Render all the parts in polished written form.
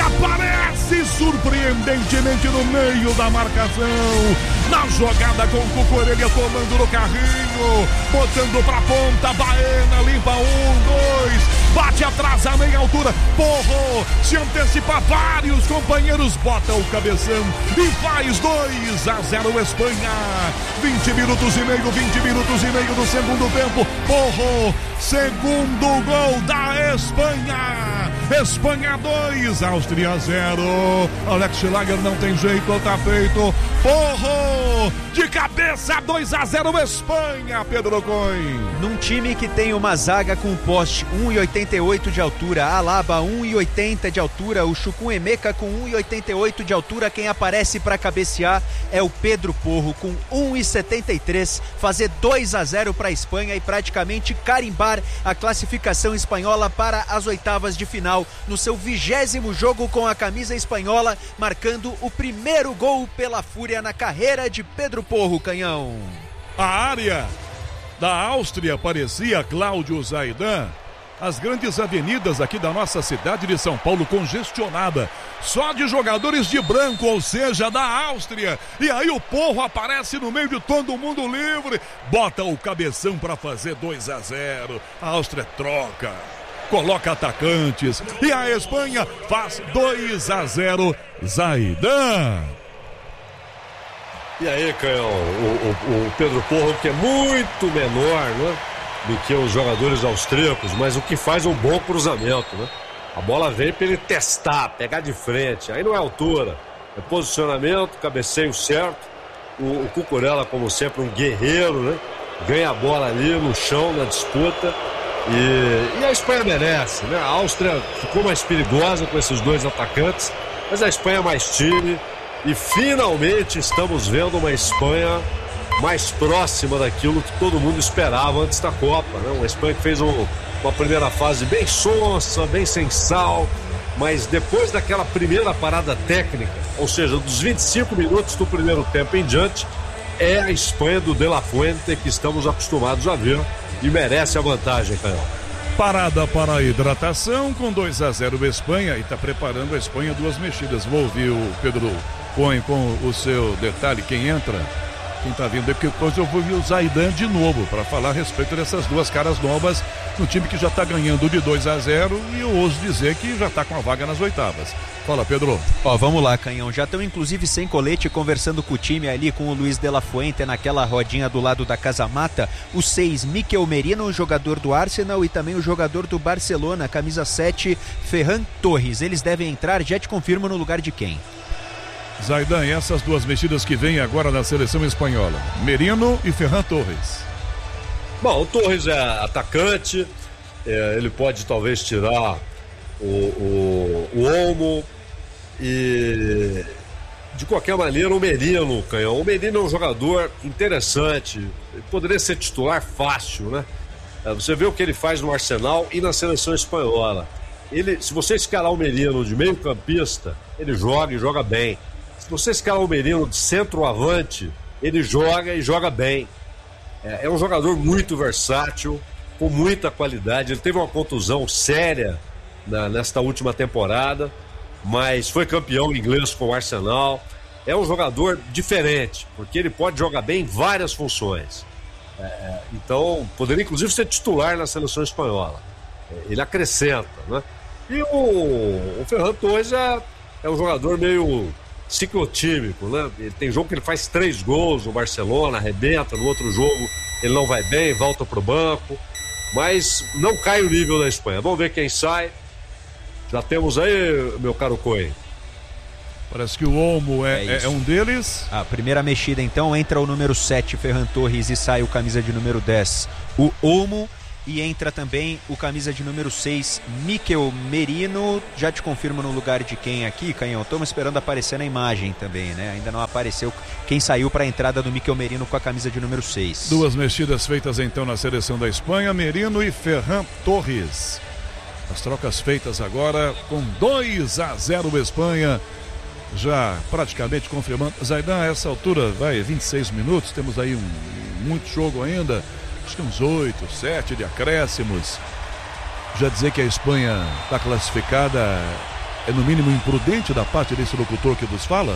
aparece surpreendentemente no meio da marcação, na jogada com o Cucurella tomando no carrinho, botando pra ponta, Baena limpa 1, 2, bate atrás a meia altura, Porro se antecipa, vários companheiros, bota o cabeção e faz 2-0 Espanha. 20 minutos e meio do segundo tempo, Porro, segundo gol da Espanha. Espanha 2, Áustria 0. Alex Schlager não tem jeito, tá feito. Porro, de cabeça, 2-0 Espanha, Pedro Coin. Num time que tem uma zaga com poste 1,88 de altura, Alaba 1,80 de altura, o Chukwuemeka com 1,88 de altura, quem aparece para cabecear é o Pedro Porro com 1,73, fazer 2-0 para a Espanha e praticamente carimbar a classificação espanhola para as oitavas de final, no seu 20º jogo com a camisa espanhola, marcando o primeiro gol pela Fúria na carreira de Pedro Porro, Canhão. A área da Áustria parecia, Cláudio Zaidan, as grandes avenidas aqui da nossa cidade de São Paulo congestionada, só de jogadores de branco, ou seja, da Áustria. E aí o Porro aparece no meio de todo mundo livre, bota o cabeção para fazer 2-0. A Áustria troca, coloca atacantes e a Espanha faz 2-0. Zaidan. E aí, Canhão, o Pedro Porro, que é muito menor, né, do que os jogadores austríacos, mas o que faz um bom cruzamento, né? A bola vem para ele testar, pegar de frente, aí não é altura, é posicionamento, cabeceio certo. O Cucurella, como sempre, um guerreiro, né? Ganha a bola ali no chão, na disputa. E a Espanha merece, né? A Áustria ficou mais perigosa com esses dois atacantes, mas a Espanha é mais time. E finalmente estamos vendo uma Espanha mais próxima daquilo que todo mundo esperava antes da Copa, né? Uma Espanha que fez uma primeira fase bem sonsa, bem sem sal, mas depois daquela primeira parada técnica, ou seja, dos 25 minutos do primeiro tempo em diante, é a Espanha do De La Fuente que estamos acostumados a ver e merece a vantagem, Canhão. Parada para a hidratação com 2-0 Espanha, e está preparando a Espanha duas mexidas. Vou ouvir o Pedro Coin com o seu detalhe, quem entra, quem está vindo, porque depois eu vou ouvir o Zaidan de novo para falar a respeito dessas duas caras novas no time que já está ganhando de 2-0 e eu ouso dizer que já está com a vaga nas oitavas. Fala, Pedro. Vamos lá, Canhão, já estão inclusive sem colete conversando com o time ali, com o Luiz de la Fuente naquela rodinha do lado da Casa Mata, o 6, Mikel Merino, jogador do Arsenal, e também o jogador do Barcelona, camisa 7, Ferran Torres. Eles devem entrar, já te confirmo no lugar de quem. Zaidan, e essas duas mexidas que vêm agora na seleção espanhola, Merino e Ferran Torres. Bom, o Torres é atacante, ele pode talvez tirar o Olmo, e de qualquer maneira o Merino, Canhão. O Merino é um jogador interessante, ele poderia ser titular fácil, né? Você vê o que ele faz no Arsenal e na seleção espanhola. Se você escalar o Merino de meio campista, ele joga e joga bem. Se você escalar o Merino de centroavante, ele joga e joga bem. É um jogador muito versátil, com muita qualidade. Ele teve uma contusão séria nesta última temporada, mas foi campeão inglês com o Arsenal. É um jogador diferente, porque ele pode jogar bem em várias funções. Então, poderia inclusive ser titular na seleção espanhola. Ele acrescenta, né? E o Ferran Torres é um jogador meio ciclotímico, né? Ele tem jogo que ele faz 3 gols no Barcelona, arrebenta, no outro jogo ele não vai bem, volta pro banco, mas não cai o nível da Espanha. Vamos ver quem sai. Já temos aí, meu caro Coen. Parece que o Olmo é um deles. A primeira mexida então, entra o número 7, Ferran Torres, e sai o camisa de número 10, o Olmo. E entra também o camisa de número 6, Mikel Merino. Já te confirmo no lugar de quem aqui, Canhão. Estamos esperando aparecer na imagem também, né? Ainda não apareceu quem saiu para a entrada do Mikel Merino com a camisa de número 6. Duas mexidas feitas então na seleção da Espanha, Merino e Ferran Torres. As trocas feitas agora com 2-0 Espanha, já praticamente confirmando. Zaidan, a essa altura, 26 minutos, temos aí muito jogo ainda. Acho que uns 8, 7 de acréscimos. Já dizer que a Espanha está classificada é no mínimo imprudente da parte desse locutor que vos fala?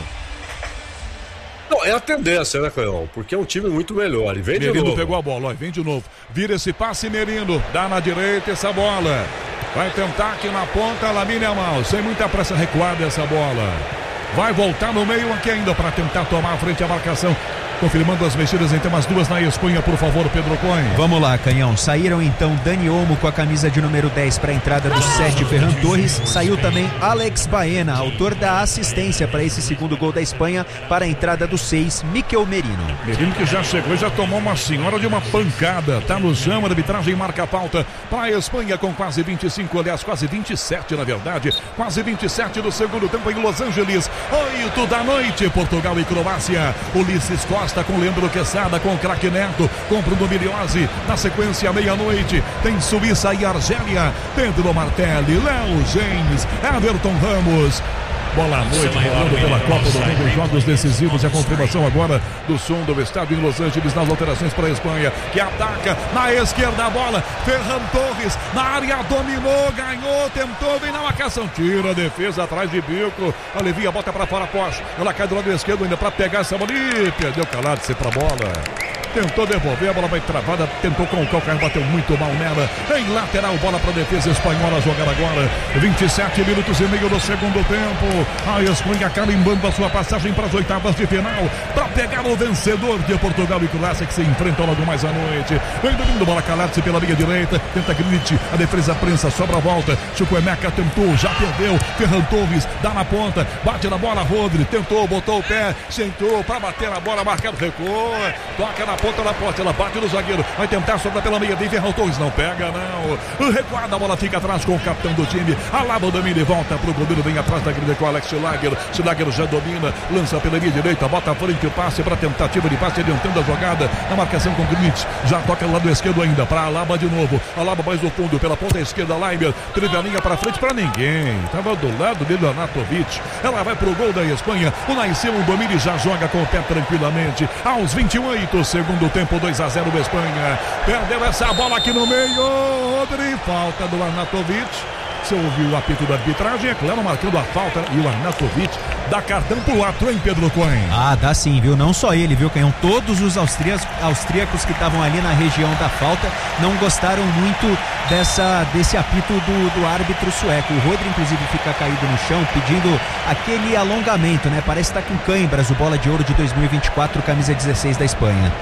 Não, é a tendência, né, Canhão? Porque é um time muito melhor. E vem de novo. Merino pegou a bola, ó, vem de novo. Vira esse passe, Merino. Dá na direita essa bola. Vai tentar aqui na ponta, Lamine Yamal. Sem muita pressa recuada essa bola. Vai voltar no meio aqui ainda para tentar tomar a frente à marcação. Confirmando as mexidas, então as duas na Espanha, por favor, Pedro Cohen. Vamos lá, Canhão. Saíram então Dani Olmo com a camisa de número 10 para a entrada do 7, Ferran Torres. Saiu também Alex Baena, autor da assistência para esse segundo gol da Espanha, para a entrada do 6, Mikel Merino. Merino que já chegou e já tomou uma senhora de uma pancada. Tá no chão, a arbitragem marca a pauta para a Espanha com quase 25, aliás, quase 27 na verdade. Quase 27 do segundo tempo em Los Angeles. 8 da noite, Portugal e Croácia. Ulisses Costa com Leandro Quesada, com o craque Neto, com Bruno Miliose. Na sequência, meia-noite, tem Suíça e Argélia. Pedro Martelli, Léo James, Everton Ramos. Bola à noite, rolando pela Copa do Mundo em jogos decisivos. E a confirmação agora do som do estádio em Los Angeles nas alterações para a Espanha, que ataca na esquerda a bola. Ferran Torres na área, dominou, ganhou, tentou, vem na marcação, tira a defesa atrás de bico. Alivia, bota para fora a Porsche. Ela cai do lado esquerdo ainda para pegar essa bola e perdeu Calado-se para a bola. Tentou devolver, a bola vai travada, tentou com o calcanhar, bateu muito mal nela. Em lateral, bola para a defesa espanhola jogar agora. 27 minutos e meio do segundo tempo. A Espanha carimbando a sua passagem para as oitavas de final, para pegar o vencedor de Portugal e Croácia, que se enfrentam logo mais à noite. Vem domingo, bola Calado-se pela linha direita, tenta Grite, a defesa prensa, sobra a volta. Chukwuemeka tentou, já perdeu. Ferran Torres dá na ponta, bate na bola, Rodri tentou, botou o pé, sentou para bater a bola, marcado, recua, toca na ponta da poste, ela bate no zagueiro, vai tentar sobrar pela meia, vem Ferran Torres, não pega não, recuada, a bola fica atrás com o capitão do time, Alaba domina e volta pro goleiro, vem atrás da grande com Alex Schlager já domina, lança pela linha direita, bota à frente o passe para tentativa de passe, adiantando a jogada, na marcação com Grite, já toca do lado esquerdo ainda, para Alaba de novo, Alaba mais no fundo, pela ponta esquerda, Leiber, teve a linha para frente para ninguém, estava do lado dele, Anatovic, ela vai pro gol da Espanha, o Naicemo domina e já joga com o pé tranquilamente, aos 28, segundo tempo, 2-0 Espanha, perdeu essa bola aqui no meio, Rodri, falta do Arnautovic. Você ouviu o apito da arbitragem, é claro, marcando a falta, e o Arnautovic dá cartão pro árbitro, hein, Pedro Cohen? Ah, dá sim, viu? Não só ele, viu, Canhão? Todos os austríacos que estavam ali na região da falta não gostaram muito desse apito do árbitro sueco. O Rodri, inclusive, fica caído no chão, pedindo aquele alongamento, né? Parece estar com cãibras, o Bola de Ouro de 2024, camisa 16 da Espanha.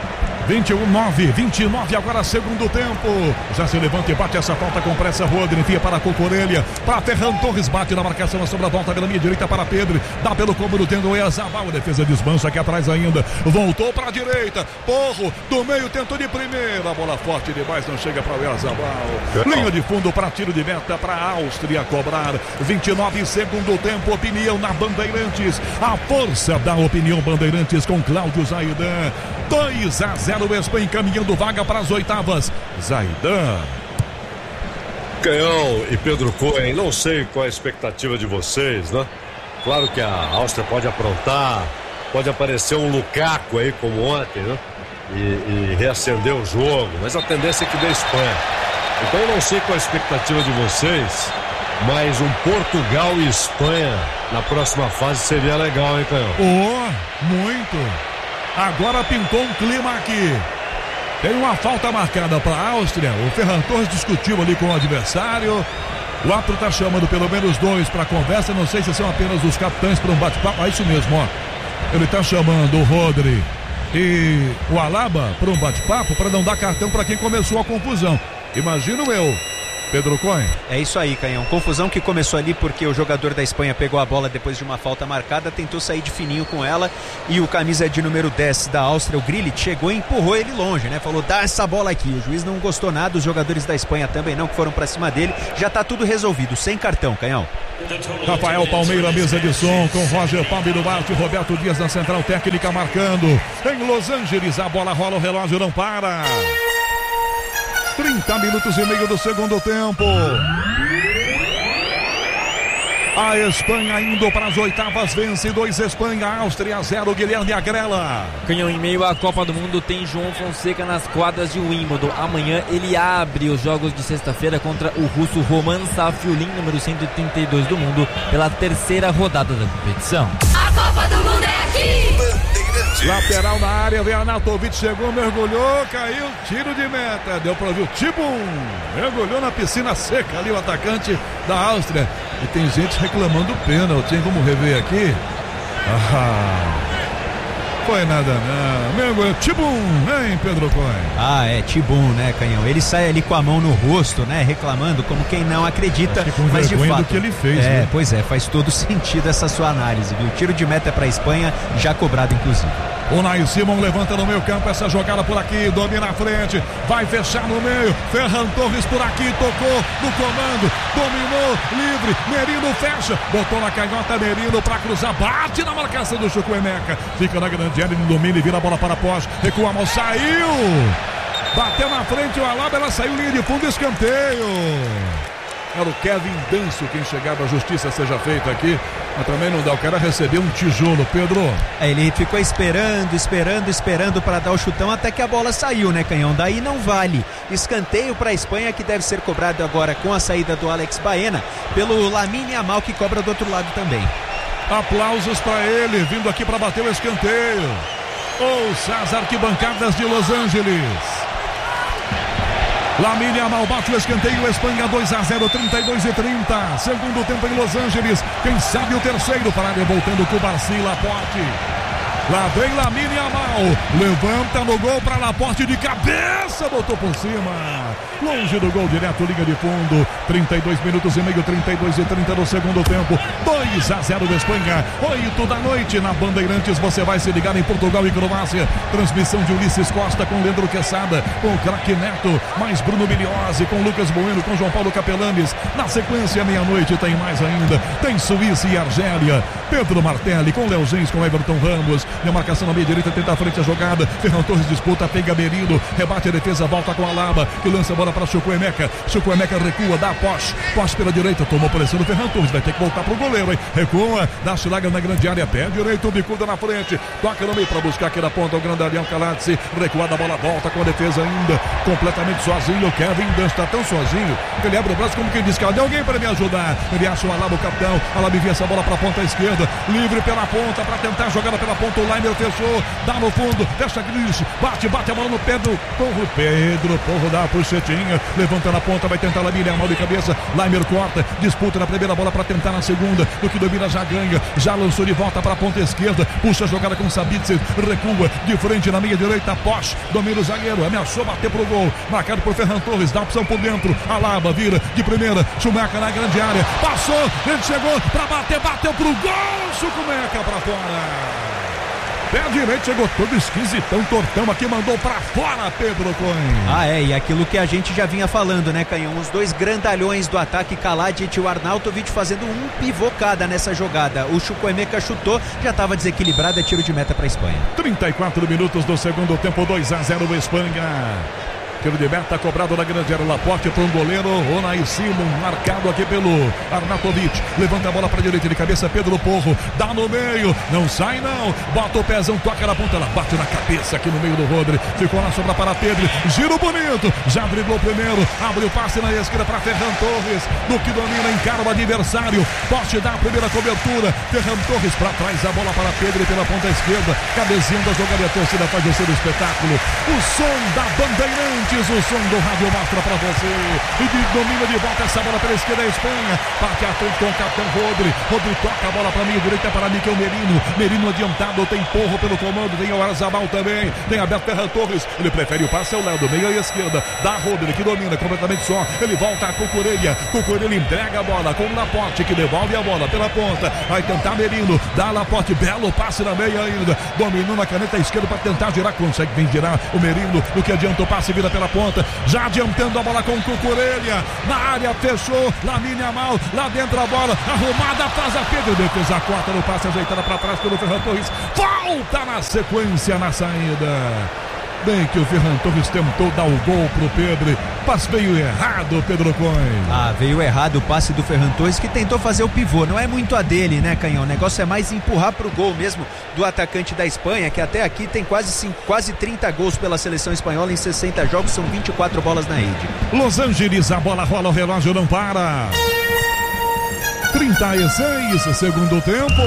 29 agora segundo tempo, já se levanta e bate essa falta com pressa, Rodri enfia para a Cucurella, para Ferran Torres, bate na marcação, sobre a volta pela minha direita para Pedro, dá pelo cômodo, tendo o Oyarzabal, a defesa desmancha aqui atrás ainda, voltou para a direita, Porro, do meio, tentou de primeira, a bola forte demais, não chega para o Oyarzabal, linha de fundo para tiro de meta para a Áustria cobrar, 29 segundo tempo, opinião na Bandeirantes, a força da opinião Bandeirantes com Cláudio Zaidan, 2-0 Espanha encaminhando vaga para as oitavas. Zaidan. Canhão e Pedro Cohen, não sei qual é a expectativa de vocês, né? Claro que a Áustria pode aprontar, pode aparecer um Lukaku aí como ontem, né? E reacender o jogo, mas a tendência é que dê Espanha. Então eu não sei qual é a expectativa de vocês, mas um Portugal e Espanha na próxima fase seria legal, hein, Canhão? Oh, muito. Agora pintou um clima aqui. Tem uma falta marcada para a Áustria. O Ferran Torres discutiu ali com o adversário. O árbitro está chamando pelo menos dois para conversa. Não sei se são apenas os capitães para um bate-papo. É isso mesmo, ó. Ele está chamando o Rodri e o Alaba para um bate-papo para não dar cartão para quem começou a confusão. Imagino eu. Pedro Cohen. É isso aí, Canhão. Confusão que começou ali porque o jogador da Espanha pegou a bola depois de uma falta marcada, tentou sair de fininho com ela e o camisa de número 10 da Áustria, o Grilic, chegou e empurrou ele longe, né? Falou, dá essa bola aqui. O juiz não gostou nada, os jogadores da Espanha também não, que foram pra cima dele. Já tá tudo resolvido, sem cartão, Canhão. Rafael Palmeira, mesa de som, com Roger Palme do Arte, Roberto Dias na central técnica marcando. Em Los Angeles, a bola rola, o relógio não para. 30 minutos e meio do segundo tempo. A Espanha indo para as oitavas, vence 2 Espanha, Áustria 0, Guilherme Agrela. Canhão, em meio à Copa do Mundo tem João Fonseca nas quadras de Wimbledon. Amanhã ele abre os jogos de sexta-feira contra o russo Roman Safiulin, número 132 do mundo, pela terceira rodada da competição. A Copa do Mundo é aqui! Lateral na área, vem Arnautovic, chegou, mergulhou, caiu, tiro de meta, deu para ouvir o Tibum, mergulhou na piscina seca ali o atacante da Áustria. E tem gente reclamando pênalti, hein? Vamos rever aqui. Foi nada não, mergulhou, Tibum, hein, Pedro Cohen? É Tibum, né, Canhão? Ele sai ali com a mão no rosto, né, reclamando como quem não acredita, mas de fato, do que ele fez, né? Pois é, faz todo sentido essa sua análise, viu? Tiro de meta para a Espanha, já cobrado inclusive. O Nai Simon levanta no meio campo, essa jogada por aqui, domina a frente, vai fechar no meio, Ferran Torres por aqui, tocou no comando, dominou, livre, Merino fecha, botou na canhota, Merino para cruzar, bate na marcação do Chukwuemeka, fica na grande área, ele domina e vira a bola para Posch, recua a mão, saiu, bateu na frente o Alaba, ela saiu, linha de fundo, escanteio. Era o Kevin Danso quem chegava, a justiça seja feita aqui, mas também não dá, o cara recebeu um tijolo, Pedro. Ele ficou esperando para dar o chutão até que a bola saiu, né, Canhão? Daí não vale. Escanteio para a Espanha, que deve ser cobrado agora com a saída do Alex Baena, pelo Lamine Yamal, que cobra do outro lado também. Aplausos para ele, vindo aqui para bater o escanteio. Ouça as arquibancadas de Los Angeles. Lamine Yamal bate o escanteio, Espanha 2-0, 32-30. Segundo tempo em Los Angeles. Quem sabe o terceiro para ele, voltando com o Barci, Laporte. Lá vem Lamine Yamal, levanta no gol para Laporte de cabeça, botou por cima, longe do gol, direto, linha de fundo. 32 minutos e meio, 32-30 no segundo tempo, 2-0 da Espanha, 8 da noite na Bandeirantes. Você vai se ligar em Portugal e Croácia, transmissão de Ulisses Costa com Leandro Quesada, com o craque Neto, mais Bruno Miliose, com Lucas Bueno, com João Paulo Capelanes. Na sequência, meia-noite tem mais ainda, tem Suíça e Argélia, Pedro Martelli com Léo Gens, com Everton Ramos. Na marcação na meia direita, tenta a frente a jogada. Ferran Torres disputa, pega Merino, rebate a defesa, volta com a Alaba, que lança a bola para Chukwuemeka. Chukwuemeka recua, dá Posch pela direita, tomou pressão do Ferran Torres, vai ter que voltar pro goleiro, hein? Recua, dá Chilaga na grande área, pé direito, bicuda na frente, toca no meio para buscar aqui na ponta o grandalhão Calatzi, recuada a bola, volta com a defesa ainda, completamente sozinho. Kevin Danso está tão sozinho que ele abre o braço como quem diz: cadê alguém para me ajudar? Ele acha o Alaba, o capitão. Alaba envia essa bola para a ponta esquerda, livre pela ponta para tentar a jogada pela ponta. O Laimer fechou, dá no fundo, fecha Gris, bate a bola no pé do Porro. Pedro Porro dá a puxetinha, levanta na ponta, vai tentar Lamine Yamal de cabeça. Laimer corta, disputa na primeira bola para tentar na segunda. Do que domina já ganha, já lançou de volta para a ponta esquerda, puxa a jogada com Sabitzer, recua de frente na meia direita. Posch domina o zagueiro, ameaçou bater pro gol, marcado por Ferran Torres, dá opção por dentro. Alaba vira de primeira, Chumaca na grande área, passou, ele chegou para bater, bateu pro gol, Chumaca para fora. Pé direito, chegou todo esquisitão, tortão aqui, mandou pra fora, Pedro Cohen. E aquilo que a gente já vinha falando, né, Canhão? Os dois grandalhões do ataque, Kalajic e o Arnautovic, fazendo um pivocada nessa jogada. O Chukwuemeka chutou, já estava desequilibrado, é tiro de meta pra Espanha. 34 minutos do segundo tempo, 2-0 Espanha. Tiro de meta cobrado na grande área, Laporte para um goleiro, Unai Simon, marcado aqui pelo Arnautovic, levanta a bola para a direita de cabeça, Pedro Porro, dá no meio, não sai não, bota o pezão, toca na ponta, ela bate na cabeça aqui no meio do Rodri, ficou na sombra para Pedro, giro bonito, já driblou primeiro, abre o passe na esquerda para Ferran Torres, do que domina, encara o adversário, Poste dá a primeira cobertura, Ferran Torres para trás, a bola para Pedro pela ponta esquerda, cabezinha da jogada, a torcida faz o seu espetáculo, o som da Bandeirantes. O som do rádio mostra para você. E domina de volta essa bola pela esquerda da Espanha. Parte à frente com o capitão Rodri. Rodri toca a bola para a meia direita para Mikel Merino. Merino adiantado, tem Porro pelo comando. Tem o Arzabal também. Tem aberto Ferran Torres. Ele prefere o passe ao lado, meia e esquerda. Da Rodri que domina completamente só. Ele volta a Cucurella. Cucurella entrega a bola com o Laporte que devolve a bola pela ponta. Vai tentar Merino. Dá Laporte. Belo passe na meia ainda. Dominou na caneta esquerda para tentar girar. Consegue bem girar o Merino. No que adianta o passe, vira pela ponta, já adiantando a bola com o Cucurella, na área fechou, Lamine Yamal, lá dentro a bola, arrumada, faz a Pedro, defesa corta no passe, ajeitada para trás pelo Ferran Torres, volta na sequência, na saída. Bem que o Ferran Torres tentou dar o gol pro Pedro, mas veio errado, Pedro Coin. Veio errado o passe do Ferran Torres, que tentou fazer o pivô. Não é muito a dele, né, Canhão? O negócio é mais empurrar pro gol mesmo do atacante da Espanha, que até aqui tem quase 30 gols pela seleção espanhola em 60 jogos, são 24 bolas na rede. Los Angeles, a bola rola, o relógio não para. 36, segundo tempo.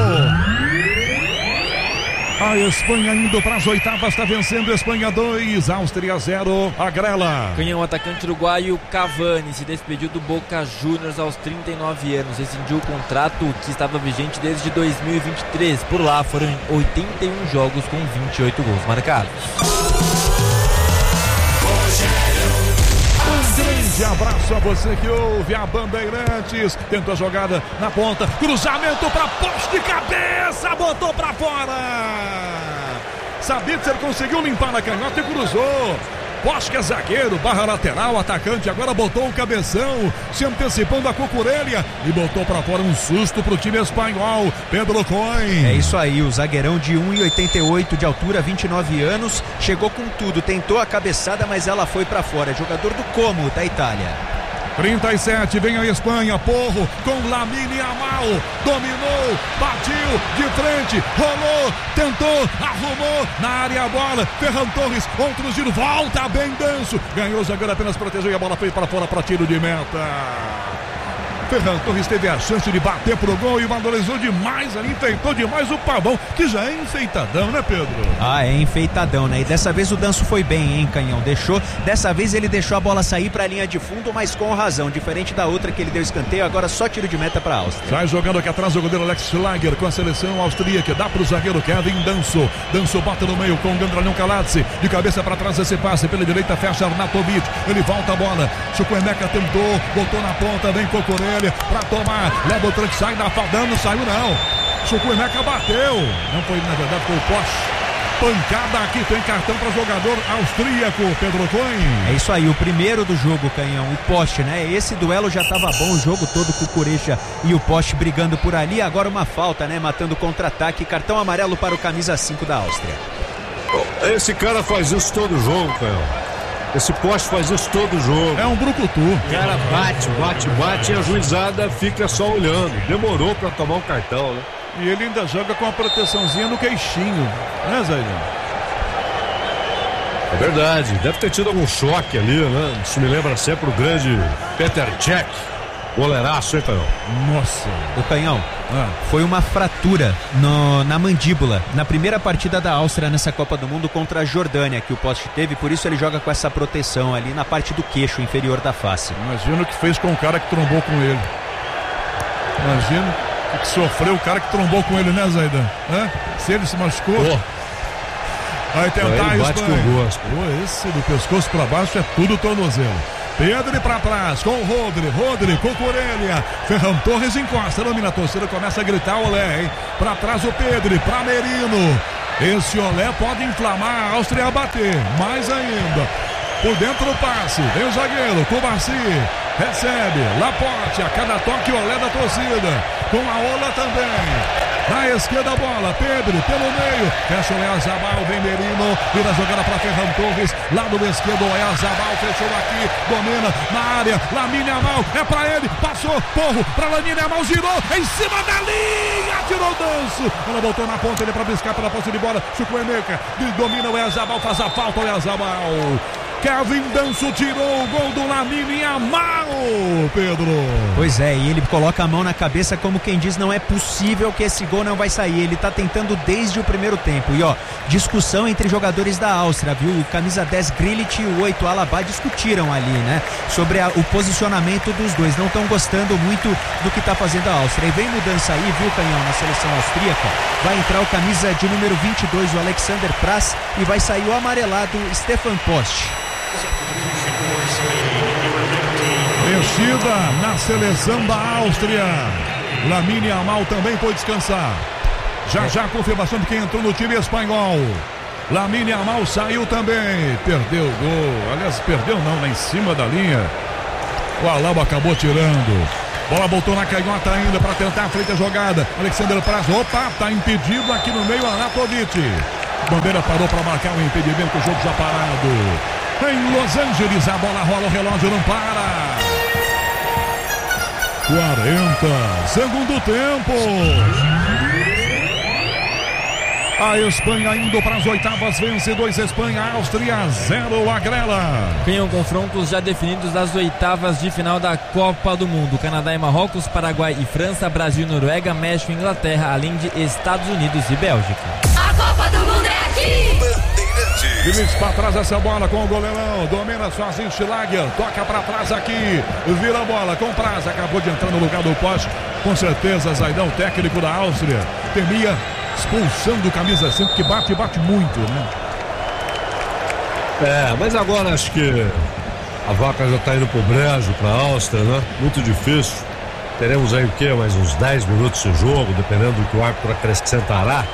A Espanha indo para as oitavas, está vencendo. Espanha 2, Áustria 0, a Grela. Canhão, o atacante uruguaio Cavani se despediu do Boca Juniors aos 39 anos. Rescindiu o contrato que estava vigente desde 2023. Por lá foram 81 jogos com 28 gols marcados. Grande abraço a você que ouve a Bandeirantes. Tentou a jogada na ponta, cruzamento para poste de cabeça, botou para fora. Sabitzer conseguiu limpar na canhota e cruzou. Poste que é zagueiro, barra lateral, atacante, agora botou o cabeção, se antecipando a Cucurella e botou para fora um susto pro time espanhol. Pedro Coin. É isso aí, o zagueirão de 1,88 de altura, 29 anos, chegou com tudo, tentou a cabeçada, mas ela foi para fora. Jogador do Como, da Itália. 37, vem a Espanha, Porro com Lamine Yamal, dominou, batiu de frente, rolou, tentou, arrumou na área a bola, Ferran Torres, outro giro, volta bem Danço, ganhou o zagueiro, apenas protegeu e a bola foi para fora para tiro de meta. Ferran Torres teve a chance de bater pro gol e valorizou demais ali, enfeitou demais o Pavão, que já é enfeitadão, né, Pedro? É enfeitadão, né? E dessa vez o Danço foi bem, hein, Canhão? Dessa vez ele deixou a bola sair pra linha de fundo, mas com razão, diferente da outra que ele deu escanteio, agora só tiro de meta pra Áustria. Sai jogando aqui atrás o goleiro Alex Schlager com a seleção austríaca, dá pro zagueiro Kevin Danço, Danço bota no meio com o Gandralion Kaladze, de cabeça pra trás esse passe, pela direita fecha Arnautovic, ele volta a bola, Chukwuemeka tentou, botou na ponta, vem Cucurella pra tomar, leva o tranque, sai da falda, não saiu não, Chukwuemeka bateu, não foi, na verdade foi o poste. Pancada aqui, tem cartão para jogador austríaco, Pedro Coin. É isso aí, o primeiro do jogo, Canhão, o poste, né? Esse duelo já estava bom, o jogo todo com o Cucurella e o poste brigando por ali, agora uma falta, né? Matando o contra-ataque, cartão amarelo para o camisa 5 da Áustria. Esse cara faz isso todo jogo, Canhão. Esse poste faz isso todo jogo. É um brucutu. O cara bate e a juizada fica só olhando. Demorou para tomar um cartão, né? E ele ainda joga com a proteçãozinha no queixinho, né, Zaidão? É verdade, deve ter tido algum choque ali, né? Isso me lembra sempre o grande Peter Cech. Goleiraço, hein, Canhão? Nossa. O Canhão, foi uma fratura na mandíbula, na primeira partida da Áustria nessa Copa do Mundo contra a Jordânia, que o poste teve, por isso ele joga com essa proteção ali na parte do queixo inferior da face. Imagina o que fez com o cara que trombou com ele. Imagina o que sofreu o cara que trombou com ele, né, Zaidan? Se ele se machucou. Vai tentar isso. Bate com gosto. Esse do pescoço pra baixo é tudo tornozelo. Pedro pra trás, com o Rodri, Cucurella, Ferran Torres encosta, domina a torcida, começa a gritar olé, hein? Pra trás o Pedro, pra Merino, esse olé pode inflamar a Áustria a bater, mais ainda, por dentro o passe, vem o zagueiro, Cubarsi, recebe, Laporte, a cada toque olé da torcida, com a Ola também. Na esquerda a bola, Pedro pelo meio, fecha o Oyarzabal, vem Merino, vira a jogada para Ferran Torres, lado esquerdo, Oyarzabal fechou aqui, domina na área, Lamine Yamal, é para ele, passou, Porro, para Lamine Yamal, girou, em cima da linha, tirou o Danço, ela voltou na ponta, ele para buscar pela posse de bola, Chukwuemeka, domina o Oyarzabal, faz a falta, o Oyarzabal. Kevin Danço tirou o gol do Lamine Yamal, Pedro. Pois é, e ele coloca a mão na cabeça como quem diz, não é possível que esse gol não vai sair. Ele tá tentando desde o primeiro tempo. E discussão entre jogadores da Áustria, viu? O camisa 10 Grilic e o 8 Alaba discutiram ali, né? Sobre o posicionamento dos dois. Não estão gostando muito do que tá fazendo a Áustria. E vem mudança aí, viu, Canhão, na seleção austríaca. Vai entrar o camisa de número 22, o Alexander Pras, e vai sair o amarelado Stefan Post. Mexida na seleção da Áustria. Lamine Yamal também foi descansar. Já a confirmação de quem entrou no time espanhol. Lamine Yamal saiu também. Perdeu o gol. Aliás, perdeu não, lá em cima da linha. O Alaba acabou tirando. Bola voltou na canhota ainda para tentar a frente a jogada. Alexander Praz, tá impedido aqui no meio, Arnautovic. Bandeira parou para marcar o impedimento, o jogo já parado. Em Los Angeles, a bola rola, o relógio não para. 40, segundo tempo. A Espanha indo para as oitavas, vence 2 Espanha, Áustria 0 Agrela. Ganham confrontos já definidos das oitavas de final da Copa do Mundo. Canadá e Marrocos, Paraguai e França, Brasil e Noruega, México e Inglaterra, além de Estados Unidos e Bélgica. A Copa do Mundo é aqui. Vinícius para trás essa bola com o goleirão, domina sozinho Schlager, toca para trás aqui, vira a bola com Praza, acabou de entrar no lugar do poste, com certeza Zaidão, técnico da Áustria, temia expulsando o camisa 5, que bate muito, né? Mas agora acho que a vaca já está indo pro brejo para a Áustria, né? Muito difícil. Teremos aí o quê? Mais uns 10 minutos de jogo, dependendo do que o árbitro acrescentará.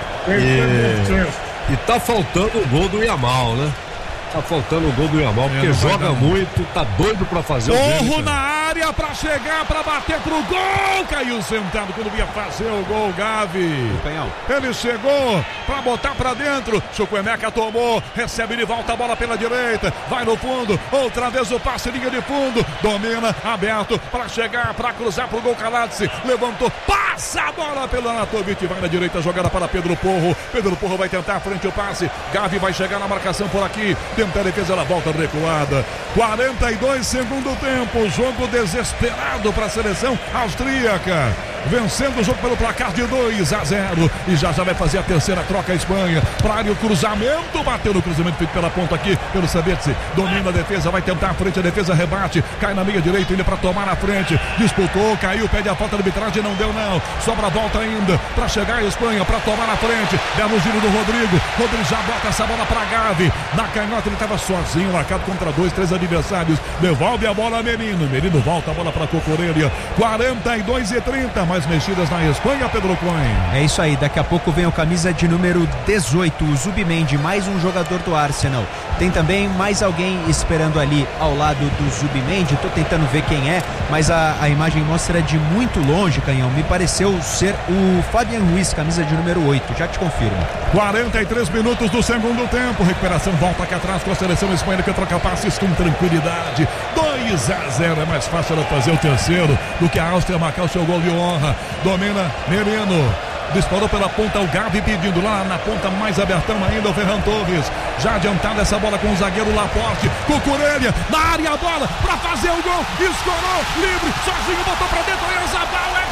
E tá faltando o gol do Yamal, né? Tá faltando o gol do Yamal, porque joga muito, tá doido pra fazer o gol. Corro na área pra chegar, pra bater pro gol. Caiu sentado quando ia fazer o gol, Gavi. Ele chegou pra botar pra dentro. Chukwuemeka tomou, recebe de volta a bola pela direita. Vai no fundo, outra vez o passe, linha de fundo. Domina, aberto pra chegar, pra cruzar pro gol. Kalatse levantou, passa a bola pelo Anatovic. Vai na direita, jogada para Pedro Porro. Pedro Porro vai tentar frente o passe. Gavi vai chegar na marcação por aqui. Tenta a defesa, ela volta recuada. 42 segundo tempo. Jogo desesperado para a seleção austríaca. Vencendo o jogo pelo placar de 2-0. E já vai fazer a terceira troca a Espanha. Para área o cruzamento. Bateu no cruzamento feito pela ponta aqui pelo Sabetzi. Domina a defesa, vai tentar a frente. A defesa rebate. Cai na meia direita, ainda para tomar na frente. Disputou, caiu, pede a falta de arbitragem. Não deu, não. Sobra a volta ainda para chegar a Espanha, para tomar na frente. Belo giro do Rodrigo. Rodrigo já bota essa bola para Gavi. Na canhota ele estava sozinho, marcado contra 2, 3 adversários. Devolve a bola a Merino. Merino volta a bola para Cucurella. 42-30. Mais mexidas na Espanha, Pedro Cohen. É isso aí, daqui a pouco vem o camisa de número 18, o Zubimendi, mais um jogador do Arsenal. Tem também mais alguém esperando ali ao lado do Zubimendi. Tô tentando ver quem é, mas a imagem mostra de muito longe, Canhão. Me pareceu ser o Fabian Ruiz, camisa de número 8, já te confirmo. 43 minutos do segundo tempo. Recuperação, volta aqui atrás com a seleção espanhola que troca passes com tranquilidade. 2-0. É mais fácil ela fazer o terceiro do que a Áustria marcar o seu gol de honra. Domina Merino. Disparou pela ponta o Gavi pedindo lá na ponta mais abertão ainda o Ferran Torres. Já adiantada essa bola com o zagueiro Laporte. Cucurella na área, a bola pra fazer o gol. Escorou, livre, sozinho, botou pra dentro. Oyarzabal é